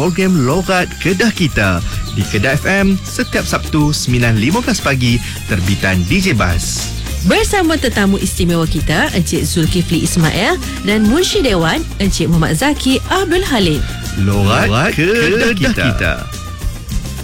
program Logat Kedah Kita di Kedah FM setiap Sabtu 9.15 pagi terbitan DJ Bas. Bersama tetamu istimewa kita Encik Zulkifli Ismail dan Munshi Dewan Encik Muhammad Zaki Abdul Halim. Logat Kedah Kita.